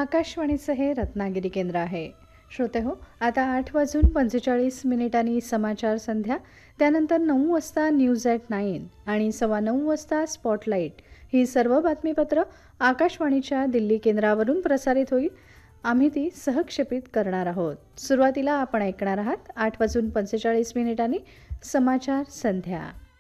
आकाशवाणीचं हे रत्नागिरी केंद्र आहे. श्रोते हो, आता 8:45 समाचार संध्या, त्यानंतर 9 वाजता न्यूज ॲट 9 आणि 9:15 वाजता स्पॉटलाईट ही सर्व बातमीपत्र आकाशवाणीच्या दिल्ली केंद्रावरून प्रसारित होईल. आम्ही ती सहक्षेपित करणार आहोत. सुरुवातीला आपण ऐकणार आहात 8:45 समाचार संध्या.